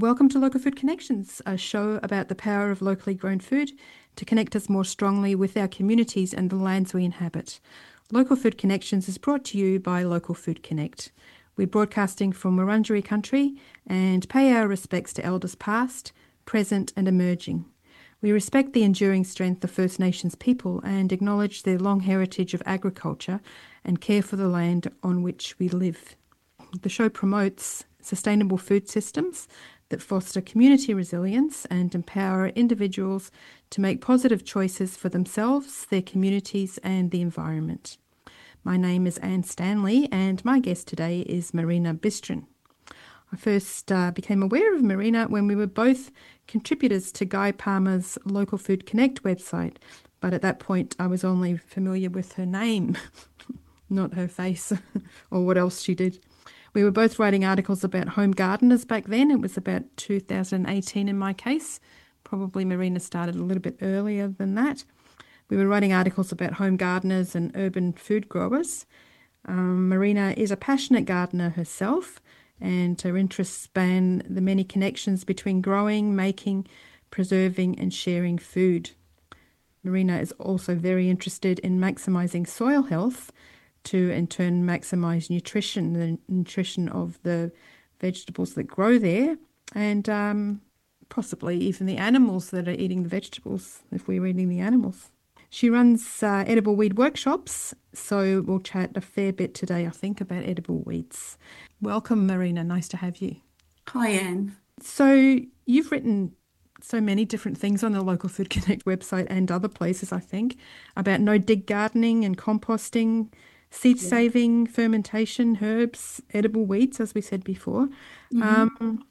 Welcome to Local Food Connections, a show about the power of locally grown food to connect us more strongly with our communities and the lands we inhabit. Local Food Connections is brought to you by Local Food Connect. We're broadcasting from Wurundjeri country and pay our respects to elders past, present and emerging. We respect the enduring strength of First Nations people and acknowledge their long heritage of agriculture and care for the land on which we live. The show promotes sustainable food systems that foster community resilience and empower individuals to make positive choices for themselves, their communities and the environment. My name is Anne Stanley and my guest today is Marina Bistrin. I first became aware of Marina when we were both contributors to Guy Palmer's Local Food Connect website, but at that point I was only familiar with her name, not her face or what else she did. We were both writing articles about home gardeners back then. It was about 2018 in my case. Probably Marina started a little bit earlier than that. We were writing articles about home gardeners and urban food growers. Marina is a passionate gardener herself, and her interests span the many connections between growing, making, preserving and sharing food. Marina is also very interested in maximising soil health to in turn maximise nutrition, the nutrition of the vegetables that grow there, and possibly even the animals that are eating the vegetables, if we're eating the animals. She runs edible weed workshops, so we'll chat a fair bit today, I think, about edible weeds. Welcome, Marina. Nice to have you. Hi, Anne. So you've written so many different things on the Local Food Connect website and other places, I think, about no-dig gardening and composting, seed Yeah. saving, fermentation, herbs, edible weeds, as we said before. hmm Um,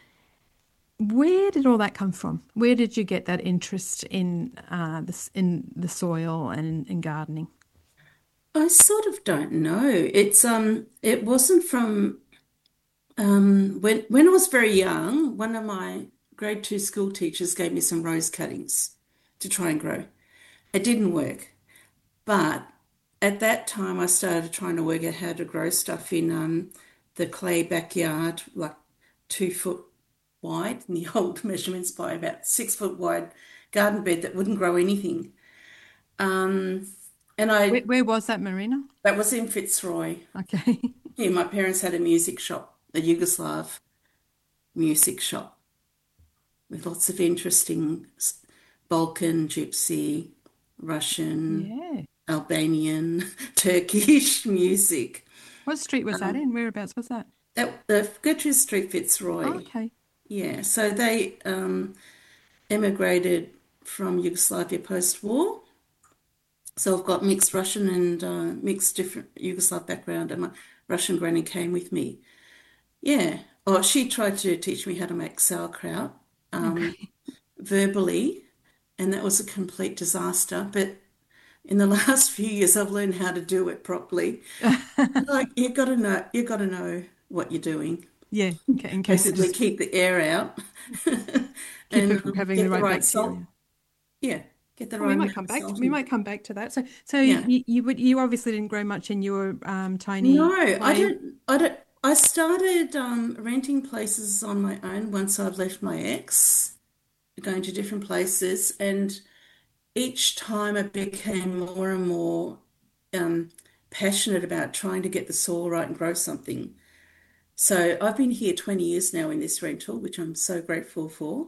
where did all that come from? Where did you get that interest in in the soil and in gardening? I sort of don't know. It wasn't from when I was very young, one of my grade two school teachers gave me some rose cuttings to try and grow. It didn't work, but at that time I started trying to work out how to grow stuff in the clay backyard, like 2 foot wide, and the old measurements by about 6 foot wide garden bed that wouldn't grow anything. Um, and Where, I where was that, Marina? That was in Fitzroy. Okay. Yeah, my parents had a music shop, a Yugoslav music shop with lots of interesting Balkan, Gypsy, Russian, Yeah. Albanian, Turkish music. What street was that Um, in? Whereabouts was that? that the Gertrude Street, Oh, Fitzroy. okay. Yeah, so they emigrated from Yugoslavia post-war. So I've got mixed Russian and mixed different Yugoslav background, and my Russian granny came with me. Yeah. Oh, she tried to teach me how to make sauerkraut Okay. verbally, and that was a complete disaster. But in the last few years, I've learned how to do it properly. Like you got to know what you're doing. Yeah, in case it Basically, just keep the air out keep and it from having the get the right right salt. bacteria. Yeah, get the Oh, we right might amount come of back to salt we in. might come back to that. So Yeah. you obviously didn't grow much in your No, tiny I clay. don't. I don't. I started renting places on my own once I'd left my ex, going to different places, and each time I became more and more um, passionate about trying to get the soil right and grow something. So I've been here 20 years now in this rental, which I'm so grateful for.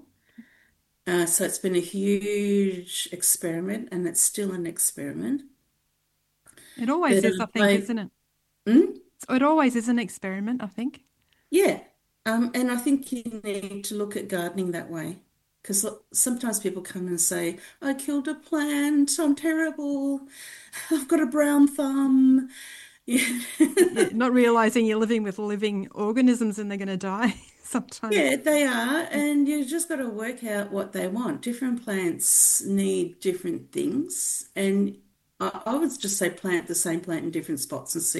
So it's been a huge experiment, and it's still an experiment. It always But is, I think, I, isn't it? mm, So it always is an experiment, I think. yeah, and I think you need to look at gardening that way. Because sometimes people come and say, I killed a plant, I'm terrible, I've got a brown thumb. Yeah. Yeah, not realizing you're living with living organisms and they're going to die sometimes. Yeah, they are, and you just got to work out what they want. Different plants need different things, and I would just say plant the same plant in different spots and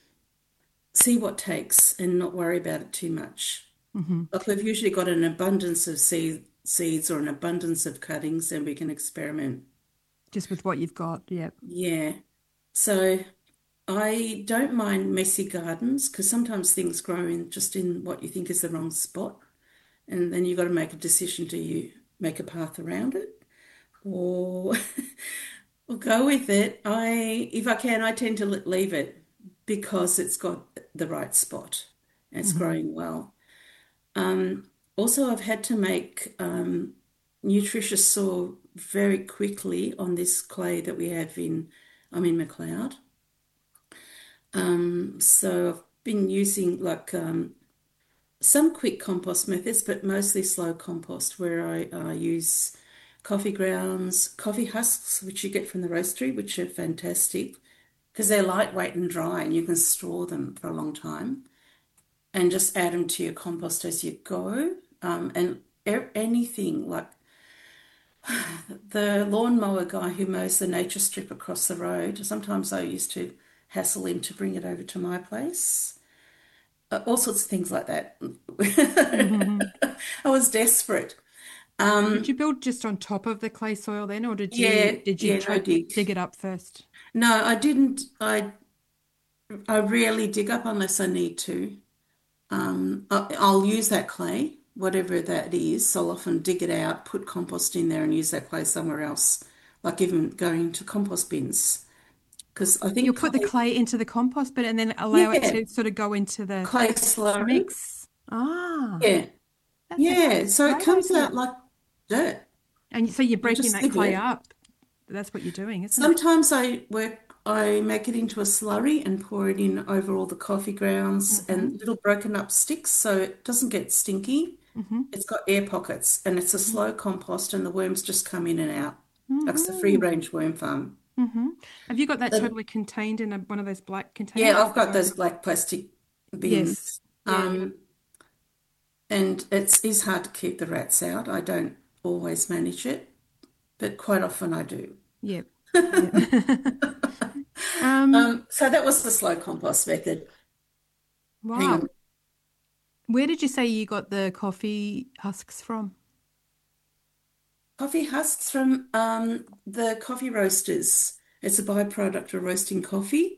see what takes, and not worry about it too much. Hmm. Like we've usually got an abundance of seeds or an abundance of cuttings, and we can experiment. Just with what you've got. Yeah. Yeah, so I don't mind messy gardens because sometimes things grow in just in what you think is the wrong spot. And then you've got to make a decision. Do you make a path around it or or go with it? If I can, I tend to leave it because it's got the right spot and it's Hmm. growing well. Also, I've had to make nutritious soil very quickly on this clay that we have I'm in McLeod. So I've been using some quick compost methods, but mostly slow compost where I use coffee grounds, coffee husks, which you get from the roastery, which are fantastic because they're lightweight and dry and you can store them for a long time and just add them to your compost as you go. And anything like the lawnmower guy who mows the nature strip across the road, sometimes I used to hassle him to bring it over to my place. All sorts of things like that. Hmm. I was desperate. Did Um, you build just on top of the clay soil then, or yeah, did you yeah, no try dig. dig it up first? No, I didn't. I rarely dig up unless I need to. I'll use that clay, whatever that is. I'll often dig it out, put compost in there, and use that clay somewhere else, like even going to compost bins. Because I You'll think put the clay, clay into the compost bin and then allow it yeah, to sort of go into the clay slurry, mix. Ah, yeah, that's yeah. a So it great comes idea. out like dirt. And so you're You breaking just that leave clay it. up. That's what you're doing, isn't it? Sometimes I make it into a slurry and pour it in over all the coffee grounds Hmm. and little broken up sticks so it doesn't get stinky. Hmm. It's got air pockets and it's a slow compost and the worms just come in and out. Like it's a free Hmm. range worm farm. Hmm. Have you got that Um, totally contained in one of those black containers? yeah, I've got Or those black plastic yes. bins. Yeah, yeah. And it is hard to keep the rats out. I don't always manage it, but quite often I do. Yeah. Yeah. Um, So that was the slow compost method. Hang wow. on. Where did you say you got the coffee husks from? Coffee husks from the coffee roasters. It's a byproduct of roasting coffee.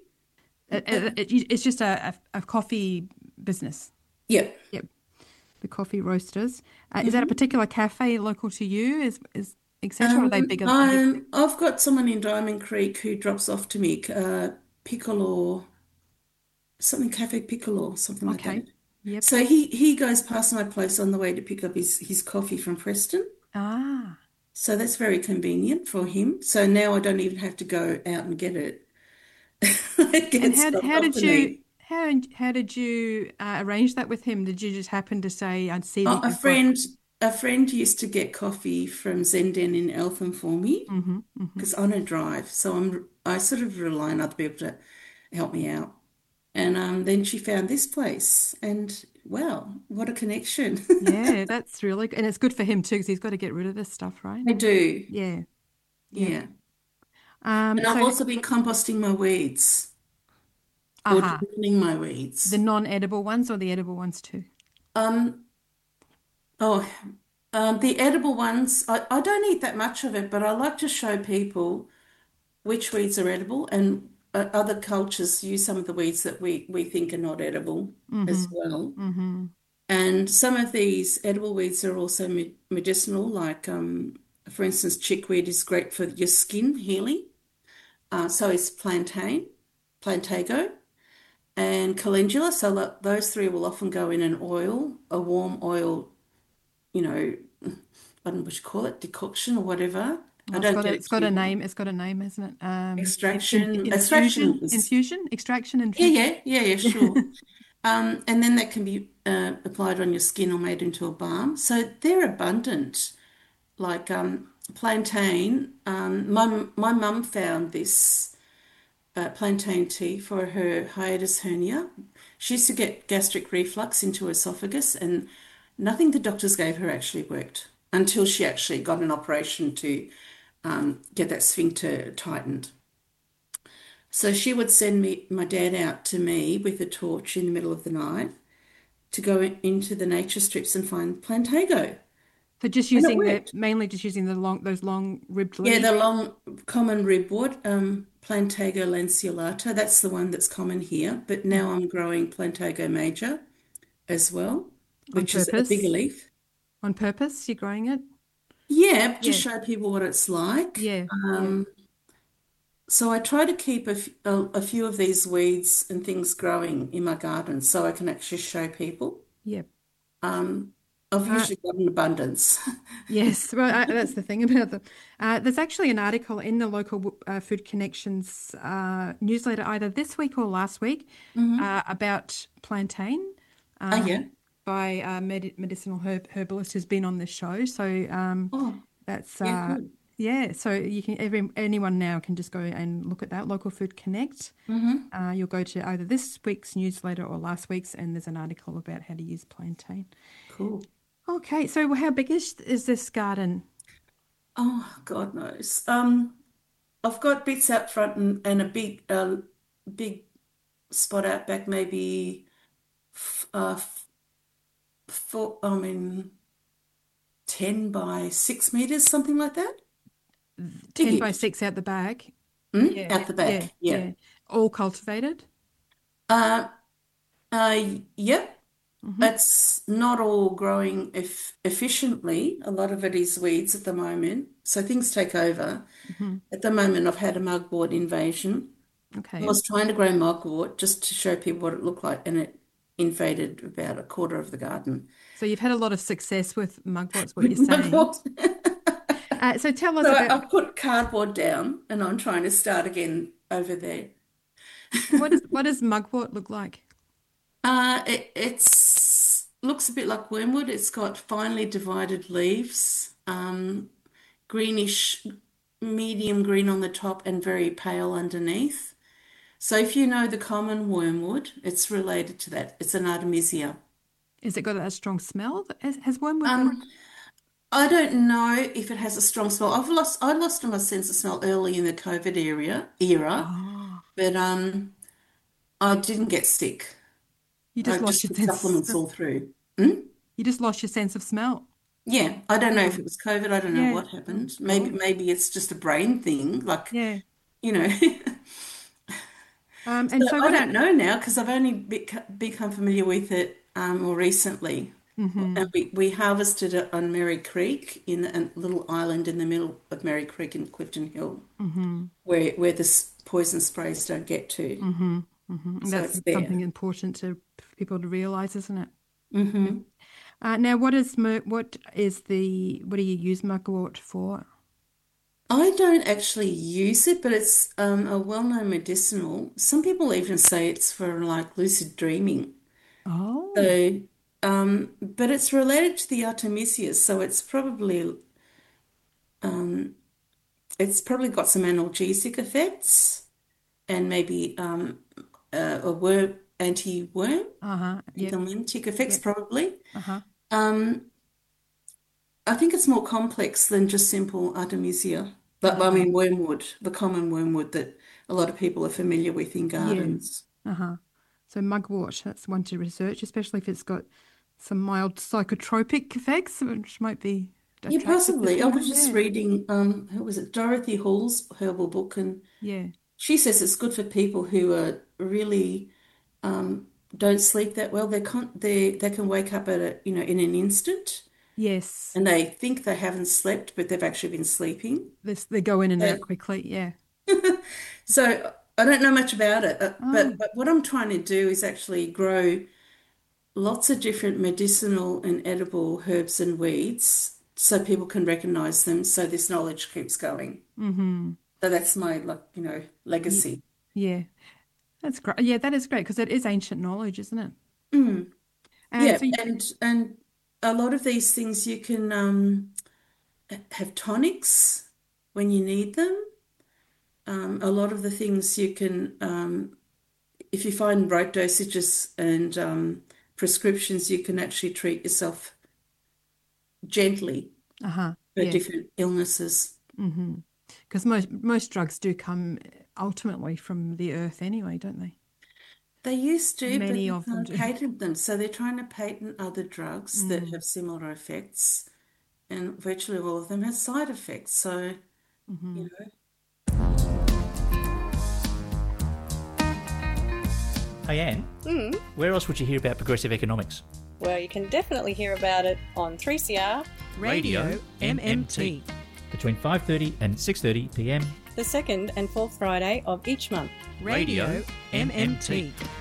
It's just a coffee business. Yeah. Yep, the coffee roasters. Is that a hmm particular cafe local to you? Is etc. Or are they bigger? Big? I've got someone in Diamond Creek who drops off to me, Piccolo, something Cafe Piccolo, something like Okay. that. Yep. So he goes past my place on the way to pick up his coffee from Preston. Ah. So that's very convenient for him. So now I don't even have to go out and get it. It And gets dropped off to me. how did you arrange that with him? Did you just happen to say, "I see Oh, that you've got"? a friend used to get coffee from Zenden in Eltham for me Hmm. Hmm. because I don't drive, so I sort of rely on other people to help me out. And then she found this place, and wow, what a connection! Yeah, that's really good. And it's good for him too, because he's got to get rid of this stuff, right? I do, Yeah. Yep. yeah. And I've So, also been composting my weeds or aha, drowning my the weeds. non-edible ones or the edible ones too? Um, oh, the edible ones, I don't eat that much of it, but I like to show people which weeds are edible, and other cultures use some of the weeds that we think are not edible Mm-hmm. as well. Mm-hmm. And some of these edible weeds are also medicinal, like, for instance, chickweed is great for your skin healing. So is plantago, and calendula. So those three will often go in an oil, a warm oil, you know, I don't know what you call it, decoction or whatever. I Well, don't get it it's got a too hot. name. It's got a name, isn't it? Extraction, extraction was, Extraction, yeah, infusion. yeah, sure. And then that can be applied on your skin or made into a balm. So they're abundant. Like plantain. My mum found this plantain tea for her hiatus hernia. She used to get gastric reflux into her esophagus, and nothing the doctors gave her actually worked until she actually got an operation to get that sphincter tightened. So she would send my dad out to me with a torch in the middle of the night to go into the nature strips and find plantago. So just And it using worked. mainly just using those long ribbed Yeah, leaves. the long common ribwort, Plantago lanceolata, that's the one that's common here. But now Mhm. I'm growing Plantago major as well, On which is a bigger purpose. leaf. On purpose, you're growing it? Yeah, to Yeah, show people what it's like. yeah, yeah, So I try to keep a few of these weeds and things growing in my garden so I can actually show people. yeah. Um, I've Uh, usually got an abundance. yes, well, that's the thing about them. There's actually an article in the local Food Connections newsletter either this week or last week Hmm. about plantain Oh, uh, yeah. by medicinal herbalist who's been on this show. So Oh, that's yeah, good. yeah. So you can anyone now can just go and look at that Local Food Connect. Hmm. You'll go to either this week's newsletter or last week's, and there's an article about how to use plantain. Cool. Okay, so how big is this garden? Oh, God knows. I've got bits out front and a big spot out back, maybe f- uh, f- four, I mean, 10 by 6 meters, something like that. 10 by Biggish. 6 out the back. Mm? Yeah, Out the yeah, back. Yeah. yeah. All cultivated. Uh, yep. Hmm. It's not all growing efficiently. A lot of it is weeds at the moment. So things take over. Hmm. At the moment, I've had a mugwort invasion. I Okay. was trying to grow mugwort just to show people what it looked like, and it invaded about a quarter of the garden. So you've had a lot of success with mugworts, what you're With saying. mugwort. So tell us So about I put cardboard down and I'm trying to start again over there. what does mugwort look like? It's looks a bit like wormwood. It's got finely divided leaves, greenish, medium green on the top and very pale underneath. So if you know the common wormwood, it's related to that. It's an Artemisia. Is it got a strong smell? Has wormwood got? Um, I don't know if it has a strong smell. I lost my sense of smell early in the COVID era, Oh, but I didn't get sick. you I just lost just your took sense. supplements all through. Hmm? You just lost your sense of smell. Yeah, I don't know if Oh, it was COVID. I don't know yeah. what Oh, happened. Maybe God. maybe it's just a brain thing, like, Yeah. you know. And So so I what? don't know now because I've only become familiar with it more recently. And Mm-hmm. we harvested it on Merry Creek in a little island in the middle of Merry Creek in Clifton Hill, Mm-hmm. where the poison sprays don't get to. Mm-hmm. Mm-hmm. So That's it's there. something important to people to realize, isn't it? Yep. Hmm. Now, what do you use mugwort for? I don't actually use it, but it's a well-known medicinal. Some people even say it's for like lucid dreaming. Oh, So, but it's related to the Artemisia, so um, it's probably got some analgesic effects and maybe a worm anti-worm, uh-huh. Yep, anti-limptic effects yep, probably. uh-huh. Um, I think it's more complex than just simple Artemisia. But I Uh-huh. mean wormwood, the common wormwood that a lot of people are familiar with in Yeah. gardens. Uh-huh. So mugwort, that's one to research, especially if it's got some mild psychotropic effects, which might be Yeah, attractive to possibly. I people. was just Yeah. reading, who was it? Dorothy Hall's herbal book, and Yeah. she says it's good for people who are really don't sleep that well. They can wake up in an instant, Yes. and they think they haven't slept, but they've actually been sleeping. They go in and So, out quickly. Yeah. so I don't know much about it, Oh, but what I'm trying to do is actually grow lots of different medicinal and edible herbs and weeds so people can recognize them, so this knowledge keeps going. mm-hmm. So that's my Ye- legacy. Yeah. That's great. Yeah, that is great because it is ancient knowledge, isn't it? Mm. And Yeah, so, and a lot of these things you can have tonics when you need them. A lot of the things you can, if you find right dosages and prescriptions, you can actually treat yourself gently uh-huh. for Yeah. different illnesses. Mm-hmm. Because most drugs do come ultimately from the earth anyway, don't they? They used to, but Many they of them can't do. patent them. So they're trying to patent other drugs that Mm. have similar effects, and virtually all of them have side effects. So, you Hmm. know, Hey Anne, where else would you hear about progressive economics? Well, you can definitely hear about it on 3CR Radio MMT. Between 5:30 and 6:30 p.m. the second and fourth Friday of each month. Radio MMT.